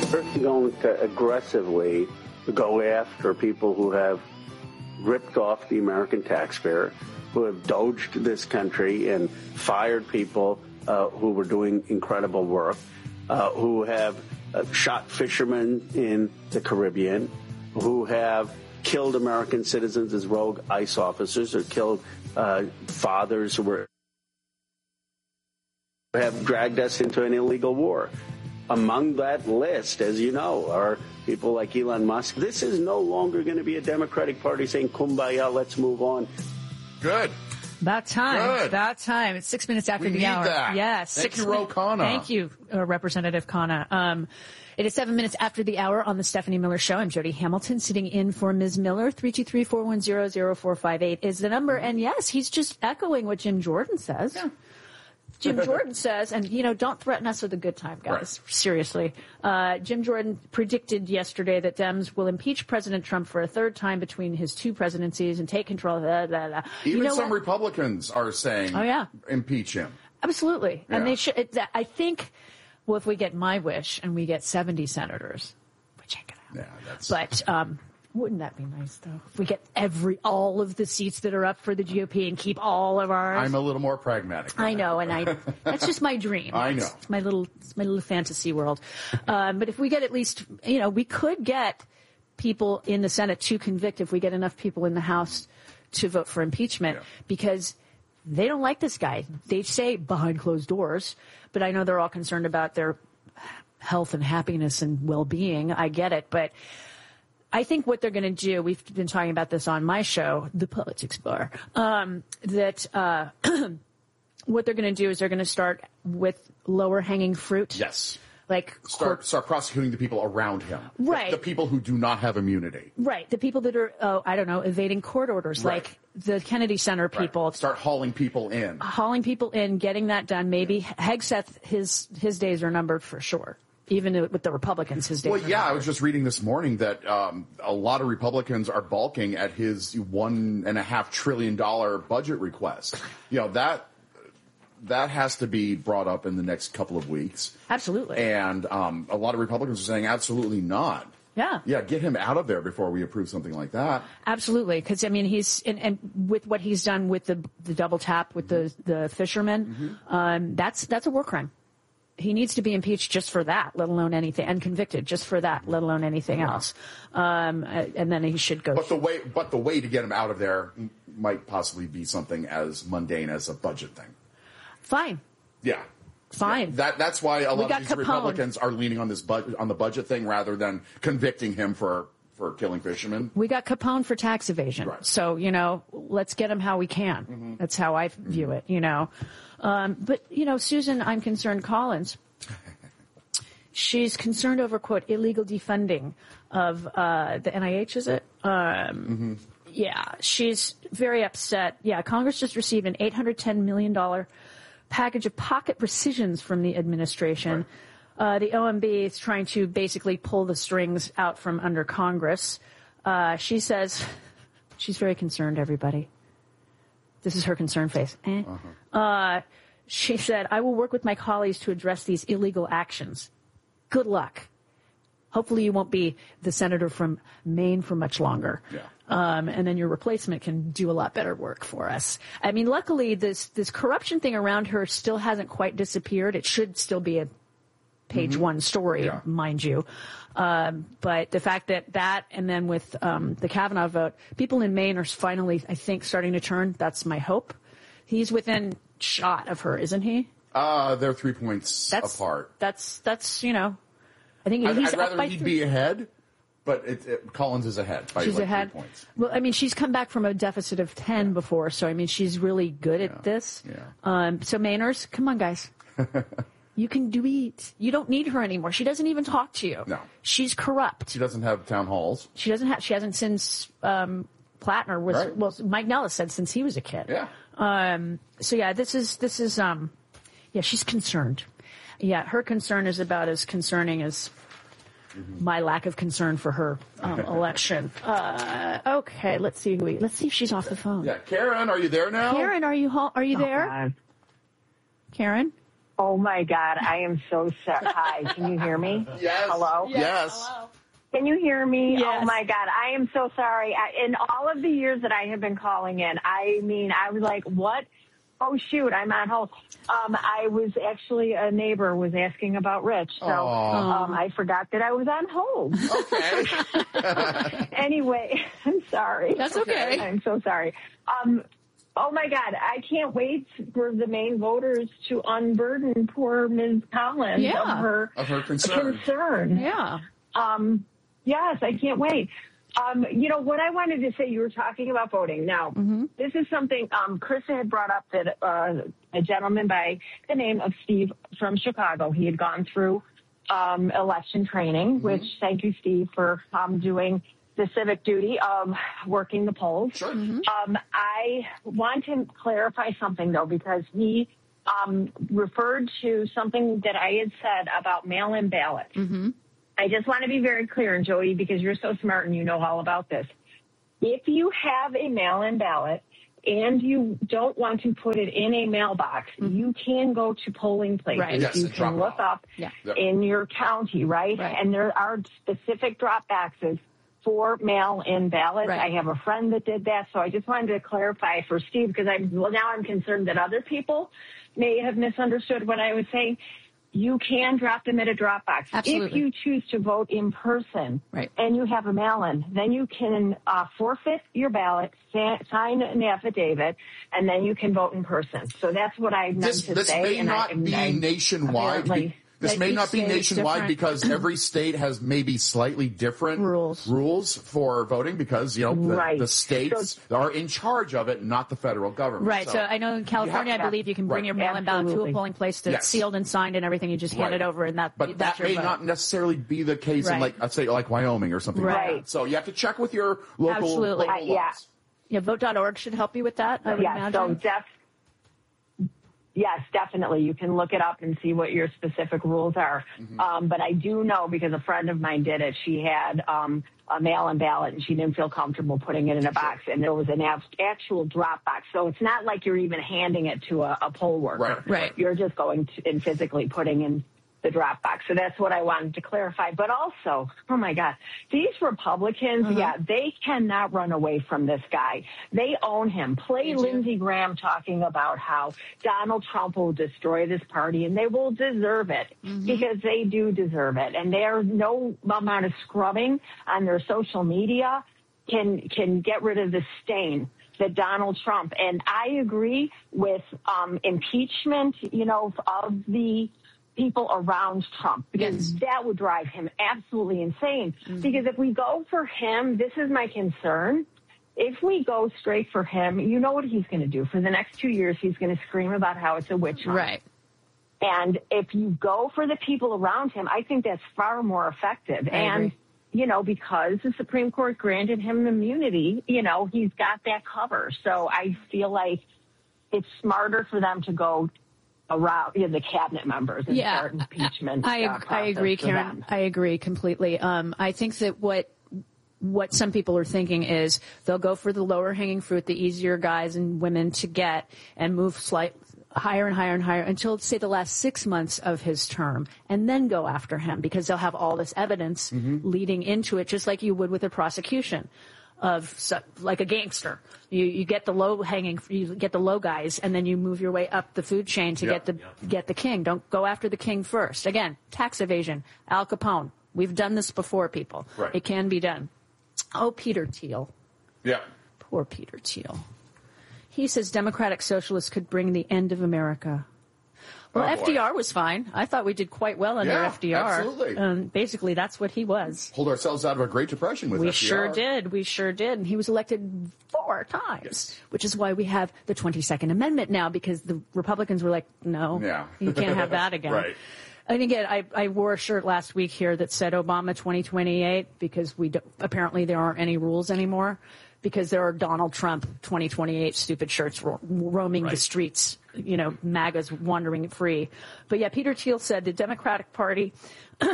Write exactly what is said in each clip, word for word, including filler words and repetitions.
We're going to aggressively go after people who have ripped off the American taxpayer, who have doged this country and fired people uh, who were doing incredible work, uh, who have uh, shot fishermen in the Caribbean, who have killed American citizens as rogue ICE officers, or killed uh, fathers who were have dragged us into an illegal war. Among that list, as you know, are people like Elon Musk. This is no longer going to be a Democratic Party saying, kumbaya, let's move on. Good. About time. Good. About time. It's six minutes after we the need hour. That. Yes. Thank six you, Ro Khanna. Thank you, uh, Representative Khanna. Um, it is seven minutes after the hour on the Stephanie Miller Show. I'm Jody Hamilton, sitting in for Miz Miller. three two three, four one zero, zero four five eight is the number. And yes, he's just echoing what Jim Jordan says. Yeah. Jim Jordan says, and, you know, don't threaten us with a good time, guys. Right. Seriously. Uh, Jim Jordan predicted yesterday that Dems will impeach President Trump for a third time between his two presidencies and take control of blah, blah, blah. Even you know some what? Republicans are saying, oh, yeah. impeach him. Absolutely. Yeah. And they should, it, I think, well, if we get my wish and we get seventy senators, which ain't gonna happen. Yeah, that's. But, um, wouldn't that be nice, though? If we get every, all of the seats that are up for the G O P and keep all of ours. I'm a little more pragmatic. I know, and I, that's just my dream. I know. It's my little, it's my little fantasy world. Um, but if we get at least, you know, we could get people in the Senate to convict if we get enough people in the House to vote for impeachment, yeah. because they don't like this guy. They say behind closed doors, but I know they're all concerned about their health and happiness and well-being. I get it, but I think what they're going to do, we've been talking about this on my show, The Politics Bar, um, that uh, what they're going to do is they're going to start with lower hanging fruit. Yes. Like start start prosecuting the people around him. Right. The, the people who do not have immunity. Right. The people that are, oh, I don't know, evading court orders, right. like the Kennedy Center people. Right. Start hauling people in. Hauling people in, getting that done. Maybe yeah. Hegseth, his his days are numbered for sure. Even with the Republicans, his days. Well, yeah, numbered. I was just reading this morning that um, a lot of Republicans are balking at his one and a half trillion dollar budget request. You know, that that has to be brought up in the next couple of weeks. Absolutely. And um, a lot of Republicans are saying absolutely not. Yeah. Yeah, get him out of there before we approve something like that. Absolutely, because I mean, he's and, and with what he's done with the the double tap with the the fishermen, mm-hmm. um, that's that's a war crime. He needs to be impeached just for that, let alone anything, and convicted just for that, let alone anything else. Um, and then he should go. But the way, but the way to get him out of there might possibly be something as mundane as a budget thing. Fine. Yeah. Fine. Yeah. That that's why a we lot of these Capone. Republicans are leaning on this budget on the budget thing rather than convicting him for for killing fishermen. We got Capone for tax evasion. Right. So, you know, let's get him how we can. Mm-hmm. That's how I view it, you know. Um, but, you know, Susan, I'm concerned Collins, she's concerned over, quote, illegal defunding of uh, the N I H, is it? Um, mm-hmm. Yeah, she's very upset. Yeah, Congress just received an eight hundred ten million dollars package of pocket rescissions from the administration. Right. Uh, the O M B is trying to basically pull the strings out from under Congress. Uh, she says she's very concerned, everybody. This is her concern face. Eh? Uh-huh. Uh, she said, I will work with my colleagues to address these illegal actions. Good luck. Hopefully you won't be the senator from Maine for much longer. Yeah. Um, and then your replacement can do a lot better work for us. I mean, luckily this, this corruption thing around her still hasn't quite disappeared. It should still be a page mm-hmm. one story, yeah. mind you. Um, but the fact that that, and then with um, the Kavanaugh vote, people in Maine are finally, I think, starting to turn. That's my hope. He's within shot of her, isn't he? Uh, they're three points that's, apart. That's, that's, you know, I think I'd, he's I'd up rather by he'd three. be ahead, but it, it, Collins is ahead by she's like ahead. three points. Well, I mean, she's come back from a deficit of ten yeah. before, so I mean, she's really good yeah. at this. Yeah. Um, so Mainers, come on, guys. You can do it. You don't need her anymore. She doesn't even talk to you. No. She's corrupt. She doesn't have town halls. She doesn't have, she hasn't since, um, Plattner was, right. well, Mike Nellis said since he was a kid. Yeah. Um, so yeah, this is, this is, um, yeah, she's concerned. Yeah, her concern is about as concerning as mm-hmm. my lack of concern for her, um, election. Uh, okay, let's see who we, let's see if she's off the phone. Yeah, Karen, are you there now? Karen, are you home? Are you Oh, there? God. Karen? Oh, my God. I am so sorry. Hi, can you hear me? Yes. Hello? Yes. yes. Hello. Can you hear me? Yes. Oh, my God. I am so sorry. I, in all of the years that I have been calling in, I mean, I was like, what? Oh, shoot, I'm on hold. Um, I was actually, a neighbor was asking about Rich, so um, I forgot that I was on hold. Okay. Anyway, I'm sorry. That's okay. I'm so sorry. Um, oh, my God, I can't wait for the Maine voters to unburden poor Miz Collins Yeah. of her, Of her concern. concern. Yeah. Um, yes, I can't wait. Um, you know, what I wanted to say, you were talking about voting. Now, mm-hmm. this is something um, Krista had brought up that uh, a gentleman by the name of Steve from Chicago, he had gone through um, election training, mm-hmm. which thank you, Steve, for um, doing the civic duty of working the polls. Sure. Mm-hmm. Um, I want to clarify something, though, because he um, referred to something that I had said about mail-in ballots. Mm-hmm. I just want to be very clear, and Jody, because you're so smart and you know all about this. If you have a mail-in ballot and you don't want to put it in a mailbox, mm-hmm. you can go to polling places. Right. Yes, you can look up yeah. in your county, right? right? And there are specific drop boxes for mail-in ballots. Right. I have a friend that did that, so I just wanted to clarify for Steve, because I'm well, now I'm concerned that other people may have misunderstood what I was saying. You can drop them at a drop box. Absolutely. If you choose to vote in person right. and you have a mail-in, then you can uh, forfeit your ballot, sa- sign an affidavit, and then you can vote in person. So that's what I meant this, to this say. May and not I, be I, nationwide. apparently. This Like may each not be state is nationwide different. because every state has maybe slightly different rules rules for voting because, you know, the, right. the states so, are in charge of it, not the federal government. Right. So, so I know in California, have, I believe you can bring right. your mail-in ballot to a polling place that's yes. sealed and signed and everything. You just hand right. it over, and that. But that's that your may vote. not necessarily be the case right. in, like, I'd say, like Wyoming or something right. like that. So you have to check with your local, Absolutely. local uh, yeah. laws. Yeah. Vote dot org should help you with that. I would yeah. imagine. So def- Yes, definitely. You can look it up and see what your specific rules are. Mm-hmm. Um, but I do know, because a friend of mine did it, she had um, a mail-in ballot and she didn't feel comfortable putting it in a box, and there was an actual drop box. So it's not like you're even handing it to a, a poll worker. Right. Right. You're just going to, and physically putting in the drop box. So that's what I wanted to clarify. But also, oh my God, these Republicans, uh-huh. yeah, they cannot run away from this guy. They own him. Play Lindsey Graham talking about how Donald Trump will destroy this party, and they will deserve it mm-hmm. because they do deserve it. And there's no amount of scrubbing on their social media can can get rid of the stain that Donald Trump, and I agree with um, impeachment, you know, of the people around Trump, because yes. that would drive him absolutely insane. Mm-hmm. Because if we go for him, this is my concern. If we go straight for him, you know what he's going to do. For the next two years, he's going to scream about how it's a witch hunt. Right. And if you go for the people around him, I think that's far more effective. I and, agree. you know, because the Supreme Court granted him immunity, you know, he's got that cover. So I feel like it's smarter for them to go around, you know, the cabinet members and yeah, start impeachment. I, uh, I agree, Karen. I agree completely. Um, I think that what what some people are thinking is they'll go for the lower hanging fruit, the easier guys and women to get, and move slight higher and higher and higher until, say, the last six months of his term, and then go after him because they'll have all this evidence mm-hmm. leading into it, just like you would with a prosecution of, like a gangster. You you get the low hanging, you get the low guys, and then you move your way up the food chain to yep. get the yep. get the king. Don't go after the king first. Again, tax evasion, Al Capone. We've done this before, people. Right. It can be done. Oh, Peter Thiel. Yeah. Poor Peter Thiel. He says Democratic Socialists could bring the end of America. Well, oh, F D R was fine. I thought we did quite well under yeah, F D R. Absolutely. Um, basically, that's what he was. Pulled ourselves out of a Great Depression with we F D R. We sure did. We sure did. And he was elected four times, yes. which is why we have the twenty-second Amendment now, because the Republicans were like, no, yeah. you can't have that again. Right. And again, I, I wore a shirt last week here that said Obama twenty twenty-eight because we do, apparently there aren't any rules anymore, because there are Donald Trump twenty twenty-eight stupid shirts ro- roaming right. the streets, you know, MAGA's wandering free. But yeah, Peter Thiel said the Democratic Party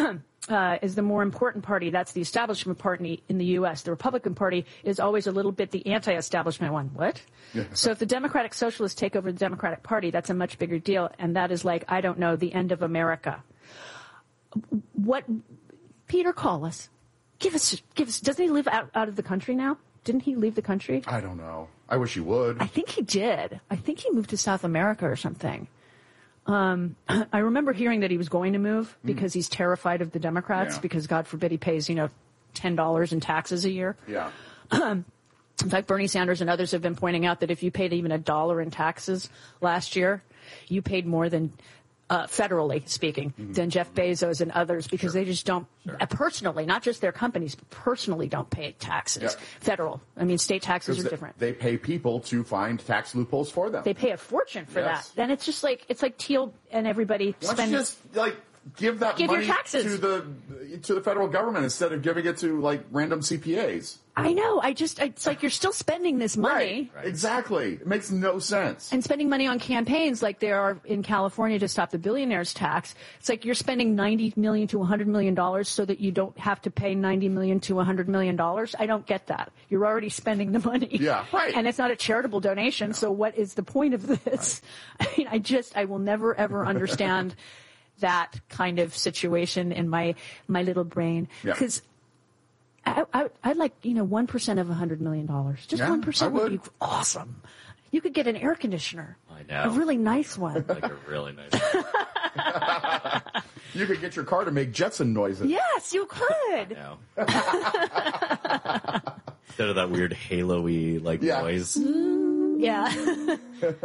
uh, is the more important party. That's the establishment party in the U S. The Republican Party is always a little bit the anti-establishment one. What? Yeah. So if the Democratic Socialists take over the Democratic Party, that's a much bigger deal. And that is like, I don't know, the end of America. What, Peter, call us. Give us, give us, doesn't he live out, out of the country now? Didn't he leave the country? I don't know. I wish he would. I think he did. I think he moved to South America or something. Um, I remember hearing that he was going to move because mm. he's terrified of the Democrats yeah. because, God forbid, he pays, you know, ten dollars in taxes a year. Yeah. In fact, Bernie Sanders and others have been pointing out that if you paid even a dollar in taxes last year, you paid more than, uh, federally speaking, mm-hmm. than Jeff Bezos and others because sure. they just don't, sure. uh, personally, not just their companies, but personally don't pay taxes. Yeah. Federal. I mean, state taxes are they, different. They pay people to find tax loopholes for them. They pay a fortune for yes. that. Then it's just like, it's like Teal and everybody Why spend. Just like give that give money your taxes. to the to the federal government instead of giving it to like random C P As. I know. I just, it's like you're still spending this money. Right. Right. Exactly. It makes no sense. And spending money on campaigns like there are in California to stop the billionaires tax. It's like you're spending ninety million to one hundred million dollars so that you don't have to pay ninety million to one hundred million dollars. I don't get that. You're already spending the money. Yeah, right. And it's not a charitable donation. No. So what is the point of this? Right. I mean, I just, I will never ever understand that kind of situation in my, my little brain. Because yeah. I, I, I'd like, you know, one percent of one hundred million dollars. Just yeah, one percent would. would be awesome. You could get an air conditioner. I know. A really nice one. Like a really nice one. You could get your car to make Jetson noises. Yes, you could. I know. Instead of that weird halo-y, like, yeah. noise. Yeah.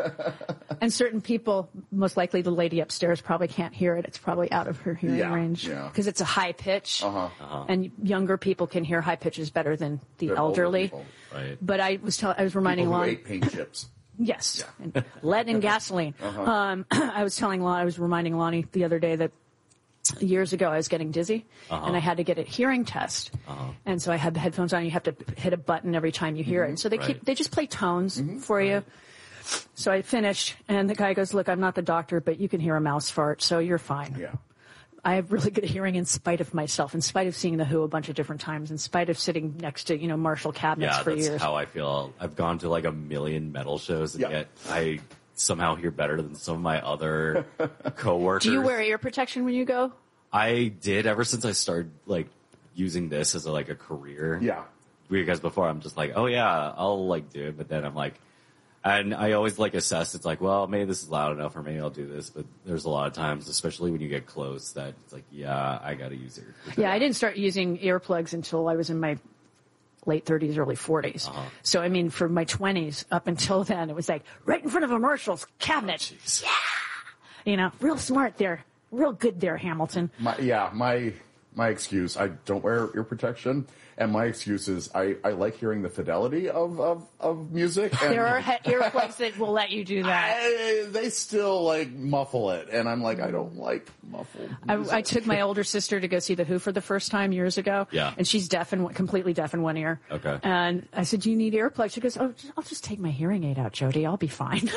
And certain people, most likely the lady upstairs, probably can't hear it. It's probably out of her hearing yeah, range. Because yeah. it's a high pitch. Uh-huh. Uh-huh. And younger people can hear high pitches better than the They're elderly. Right. But I was tell- I was reminding people who Lon. ate paint chips. Yes. Yeah. And lead and gasoline. Uh-huh. Um, I was telling Lon, I was reminding Lonnie the other day that years ago I was getting dizzy uh-huh. and I had to get a hearing test. Uh-huh. And so I had the headphones on. You have to hit a button every time you hear mm-hmm. it. So they right. keep, they just play tones mm-hmm. for you. So I finished and the guy goes, look, I'm not the doctor, but you can hear a mouse fart. So you're fine. Yeah. I have really good hearing in spite of myself, in spite of seeing The Who a bunch of different times, in spite of sitting next to, you know, Marshall cabinets yeah, for that's years. how I feel. I've gone to like a million metal shows, and yeah. yet I somehow hear better than some of my other coworkers. Do you wear ear protection when you go? I did ever since I started like using this as a, like a career. Yeah. Because before I'm just like, oh yeah, I'll like do it, but then I'm like, and I always like assess. It's like, well, maybe this is loud enough, or maybe I'll do this. But there's a lot of times, especially when you get close, that it's like, yeah, I got to use ear protection. Yeah, I didn't start using earplugs until I was in my late thirties, early forties. Uh-huh. So, I mean, for my twenties, up until then, it was like right in front of a Marshall's cabinet. Oh, yeah! You know, real smart there. Real good there, Hamilton. My, yeah, my my excuse, I don't wear ear protection. And my excuse is I, I like hearing the fidelity of, of, of music. And there are he- earplugs that will let you do that. I, they still like muffle it. And I'm like, I don't like muffled music. I, I took my older sister to go see The Who for the first time years ago. Yeah. And she's deaf and completely deaf in one ear. Okay. And I said, do you need earplugs? She goes, oh, I'll just take my hearing aid out, Jody. I'll be fine.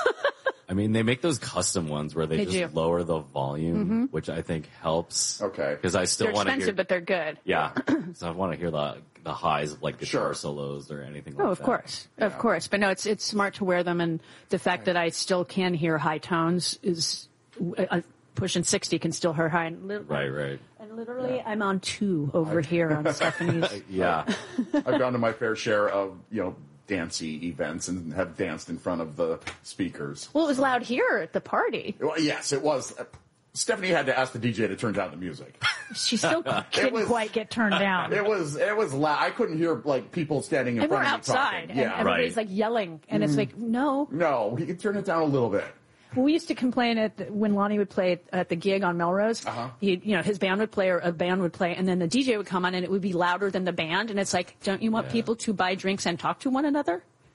I mean, they make those custom ones where they, They just do. lower the volume, Mm-hmm. which I think helps. Okay. Because I still They're want to expensive, hear. but they're good. Yeah. So I want to hear the the highs of like guitar Sure. solos or anything Oh, like of that. course, of Yeah. course. But no, it's it's smart to wear them, and the fact that I still can hear high tones is uh, pushing sixty can still hear high. And li- Right, right. And literally, I'm on two over here on Stephanie's. Yeah. I've gone to my fair share of, you know, dancey events and have danced in front of the speakers. Well, it was loud here at the party. Well, yes, it was. Stephanie had to ask the D J to turn down the music. She still couldn't was- quite get turned down. It was it was loud. I couldn't hear like people standing in And we're front of me outside, talking. and Yeah, everybody's right. like yelling, and it's like, no. no, he could turn it down a little bit. Well, we used to complain at the, when Lonnie would play at, at the gig on Melrose. Uh-huh. He, you know, his band would play or a band would play, and then the D J would come on, and it would be louder than the band. And it's like, don't you want Yeah. people to buy drinks and talk to one another?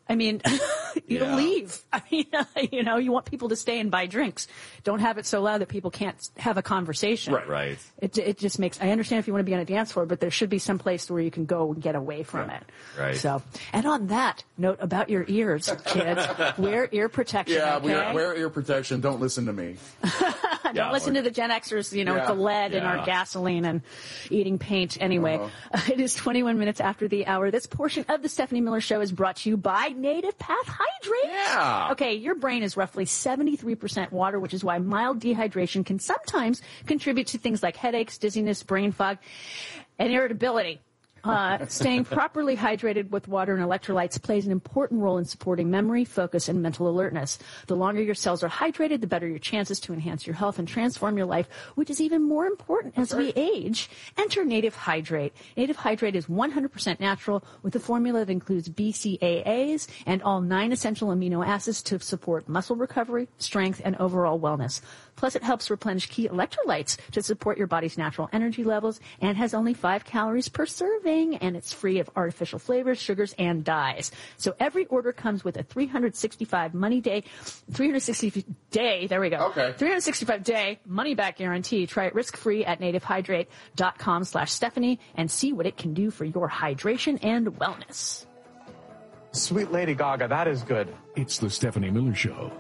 I mean, you Yeah. leave. I mean, you know, you want people to stay and buy drinks. Don't have it so loud that people can't have a conversation. Right. Right. It it just makes. I understand if you want to be on a dance floor, but there should be some place where you can go and get away from Right. it. Right. So, and on that note about your ears, kids, wear ear protection. Yeah, okay? wear, wear ear protection. Don't listen to me. Don't Yeah, listen or- to the Gen Xers, you know, Yeah. with the lead in our Yeah. gasoline and eating paint. Anyway, Uh-huh. it is twenty-one minutes after the hour. This portion of the Stephanie Miller Show is brought to you by Native Path Hydrate. Yeah. Okay, your brain is roughly seventy-three percent water, which is why mild dehydration can sometimes contribute to things like headaches, dizziness, brain fog, and irritability. Uh, staying properly hydrated with water and electrolytes plays an important role in supporting memory, focus, and mental alertness. The longer your cells are hydrated, the better your chances to enhance your health and transform your life, which is even more important as we age. Enter Native Hydrate. Native Hydrate is one hundred percent natural with a formula that includes B C A As and all nine essential amino acids to support muscle recovery, strength, and overall wellness. Plus, it helps replenish key electrolytes to support your body's natural energy levels and has only five calories per serving, and it's free of artificial flavors, sugars, and dyes. So every order comes with a three hundred sixty-five money day, three hundred sixty day, there we go. Okay. three hundred sixty-five day money back guarantee. Try it risk-free at nativehydrate.com slash Stephanie and see what it can do for your hydration and wellness. Sweet Lady Gaga, that is good. It's the Stephanie Miller Show.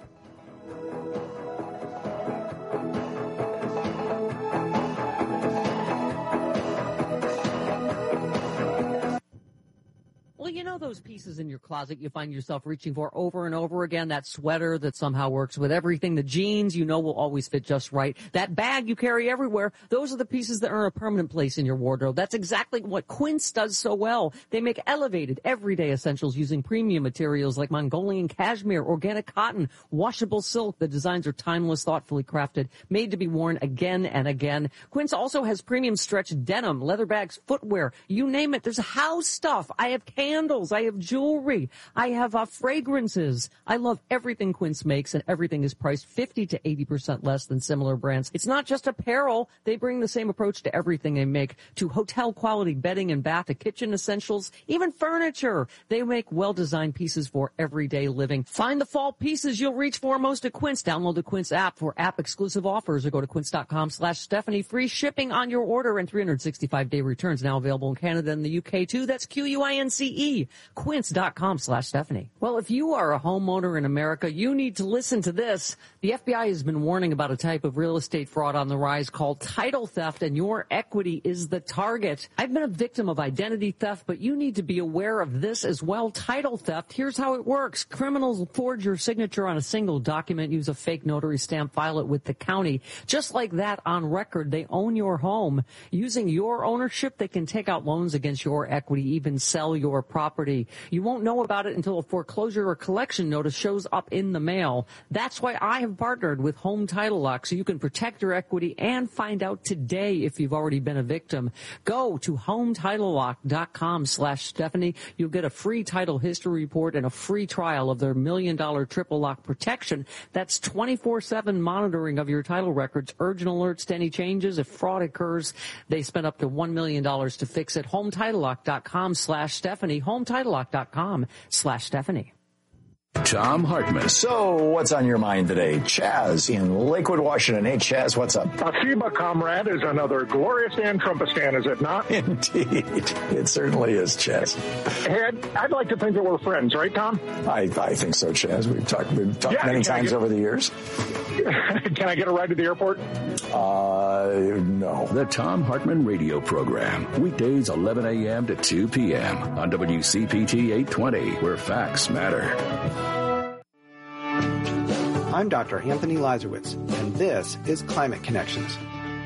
Well, you know those pieces in your closet you find yourself reaching for over and over again? That sweater that somehow works with everything, the jeans you know will always fit just right, that bag you carry everywhere, those are the pieces that earn a permanent place in your wardrobe. That's exactly what Quince does so well. They make elevated, everyday essentials using premium materials like Mongolian cashmere, organic cotton, washable silk. The designs are timeless, thoughtfully crafted, made to be worn again and again. Quince also has premium stretch denim, leather bags, footwear, you name it. There's house stuff. I have candles. I have jewelry. I have uh, fragrances. I love everything Quince makes, and everything is priced fifty to eighty percent less than similar brands. It's not just apparel. They bring the same approach to everything they make, to hotel quality bedding and bath, to kitchen essentials, even furniture. They make well-designed pieces for everyday living. Find the fall pieces you'll reach for most at Quince. Download the Quince app for app-exclusive offers or go to quince.com slash Stephanie. Free shipping on your order and three hundred sixty-five day returns now available in Canada and the U K too. That's Q U I N C E. Quince.com slash Stephanie. Well, if you are a homeowner in America, you need to listen to this. The F B I has been warning about a type of real estate fraud on the rise called title theft, and your equity is the target. I've been a victim of identity theft, but you need to be aware of this as well. Title theft, here's how it works. Criminals forge your signature on a single document, use a fake notary stamp, file it with the county. Just like that, on record, they own your home. Using your ownership, they can take out loans against your equity, even sell your property. You won't know about it until a foreclosure or collection notice shows up in the mail. That's why I have partnered with Home Title Lock, so you can protect your equity and find out today if you've already been a victim. Go to hometitlelock.com slash Stephanie. You'll get a free title history report and a free trial of their million dollar triple lock protection. That's twenty-four seven monitoring of your title records, urgent alerts to any changes. If fraud occurs, they spend up to one million dollars to fix it. hometitlelock.com slash Stephanie. hometitlelock.com slash Stephanie. Tom Hartman. So, what's on your mind today? Chaz in Lakewood, Washington. Hey, Chaz, what's up? Afiba, comrade, is another glorious Dan Trumpistan, is it not? Indeed. It certainly is, Chaz. Hey, I'd, I'd like to think that we're friends, right, Tom? I, I think so, Chaz. We've talked, we've talked Yeah, many can I times get- over the years. Can I get a ride to the airport? Uh, no. The Tom Hartman radio program. Weekdays eleven a.m. to two p.m. on W C P T eight twenty, where facts matter. I'm Doctor Anthony Lazarowitz, and this is Climate Connections.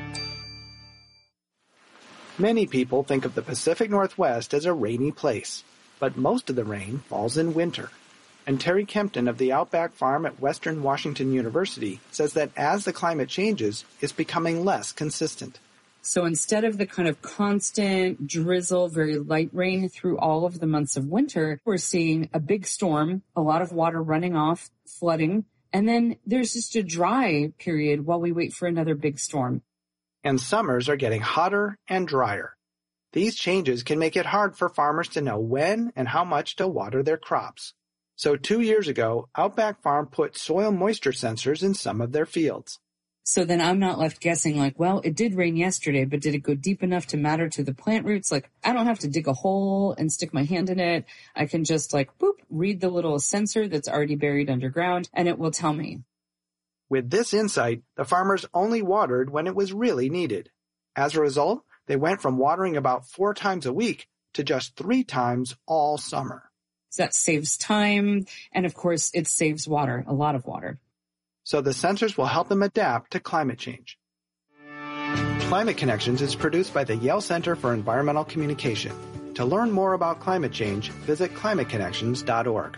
Many people think of the Pacific Northwest as a rainy place, but most of the rain falls in winter. And Terry Kempton of the Outback Farm at Western Washington University says that as the climate changes, it's becoming less consistent. So instead of the kind of constant drizzle, very light rain through all of the months of winter, we're seeing a big storm, a lot of water running off, flooding, and then there's just a dry period while we wait for another big storm. And summers are getting hotter and drier. These changes can make it hard for farmers to know when and how much to water their crops. So two years ago, Outback Farm put soil moisture sensors in some of their fields. So then I'm not left guessing like, well, it did rain yesterday, but did it go deep enough to matter to the plant roots? Like, I don't have to dig a hole and stick my hand in it. I can just like, boop, read the little sensor that's already buried underground, and it will tell me. With this insight, the farmers only watered when it was really needed. As a result, they went from watering about four times a week to just three times all summer. So that saves time, and of course, it saves water, a lot of water. So the sensors will help them adapt to climate change. Climate Connections is produced by the Yale Center for Environmental Communication. To learn more about climate change, visit climate connections dot org.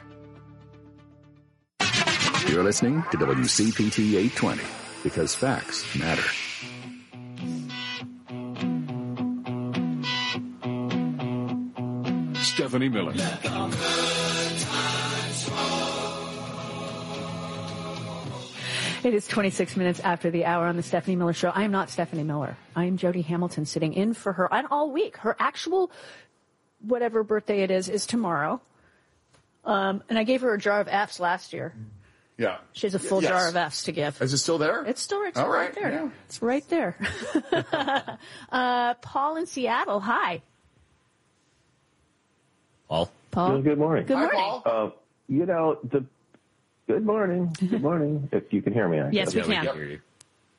You're listening to W C P T eight twenty, because facts matter. Stephanie Miller. It is twenty-six minutes after the hour on the Stephanie Miller Show. I am not Stephanie Miller. I am Jody Hamilton, sitting in for her and all week. Her actual, whatever birthday it is, is tomorrow. Um, and I gave her a jar of F's last year. Yeah. She has a full yes. jar of F's to give. Is it still there? It's still it's all right, right there. Yeah. It's right there. uh, Paul in Seattle. Hi. Paul. Paul. Good morning. Good morning. Hi, Paul. Uh, you know, the good morning. Good morning. If you can hear me, I Yes, guess. we Yeah, can. we hear you.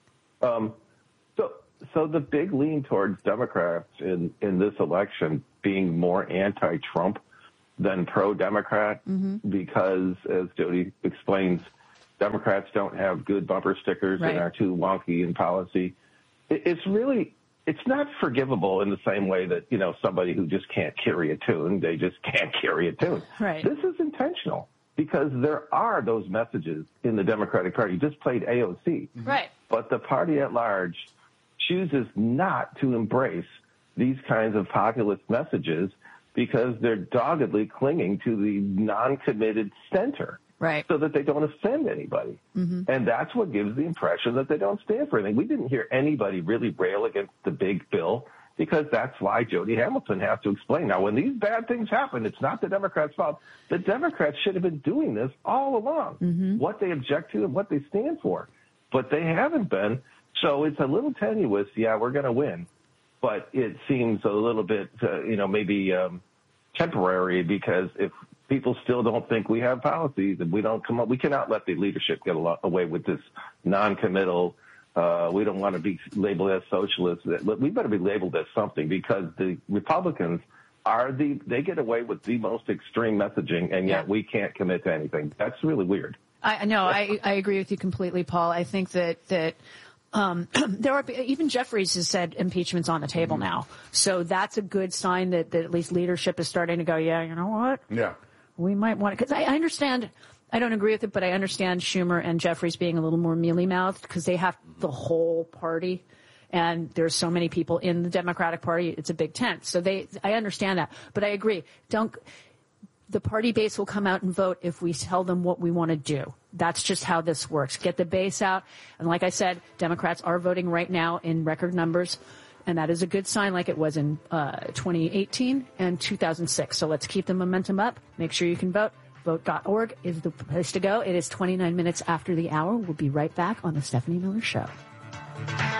Um, so, so the big lean towards Democrats in, in this election being more anti-Trump than pro-Democrat, Mm-hmm. because, as Jody explains, Democrats don't have good bumper stickers Right. and are too wonky in policy. It, it's really, it's not forgivable in the same way that, you know, somebody who just can't carry a tune, they just can't carry a tune. Right. This is intentional, because there are those messages in the Democratic Party. You just played A O C. Right. But the party at large chooses not to embrace these kinds of populist messages because they're doggedly clinging to the non-committed center. Right. So that they don't offend anybody. Mm-hmm. And that's what gives the impression that they don't stand for anything. We didn't hear anybody really rail against the big bill, because that's why Jody Hamilton has to explain. Now, when these bad things happen, it's not the Democrats' fault. The Democrats should have been doing this all along, Mm-hmm. what they object to and what they stand for. But they haven't been. So it's a little tenuous. Yeah, we're going to win. But it seems a little bit, uh, you know, maybe um, temporary, because if people still don't think we have policies and we don't come up, we cannot let the leadership get a lot away with this non-committal. Uh, we don't want to be labeled as socialists. We better be labeled as something, because the Republicans are the, they get away with the most extreme messaging, and yet Yeah. we can't commit to anything. That's really weird. I know. I, I agree with you completely, Paul. I think that, that, um, there are, even Jeffries has said impeachment's on the table Mm-hmm. now. So that's a good sign that, that at least leadership is starting to go, yeah, you know what? Yeah. We might want to, because I, I understand, I don't agree with it, but I understand Schumer and Jeffries being a little more mealy-mouthed, because they have the whole party, and there's so many people in the Democratic Party. It's a big tent. So they, I understand that, but I agree. Don't, the party base will come out and vote if we tell them what we want to do. That's just how this works. Get the base out. And like I said, Democrats are voting right now in record numbers. And that is a good sign, like it was in uh, twenty eighteen and two thousand six. So let's keep the momentum up. Make sure you can vote. vote dot org is the place to go. It is twenty-nine minutes after the hour. We'll be right back on the Stephanie Miller Show.